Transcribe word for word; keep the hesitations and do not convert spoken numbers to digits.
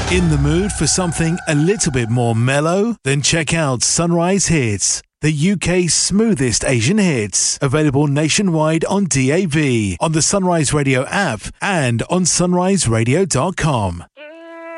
In the mood for something a little bit more mellow? Then check out Sunrise Hits, the U K's smoothest Asian hits. Available nationwide on D A B, on the Sunrise Radio app and on sunrise radio dot com.